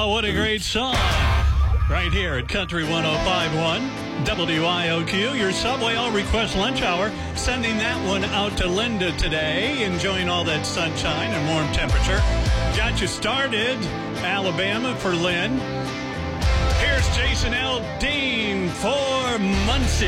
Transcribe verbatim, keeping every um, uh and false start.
Oh, what a great song. Right here at Country one oh five point one, W I O Q, your Subway All Request Lunch Hour. Sending that one out to Linda today, enjoying all that sunshine and warm temperature. Got you started, Alabama, for Lynn. Here's Jason Aldean for Muncie.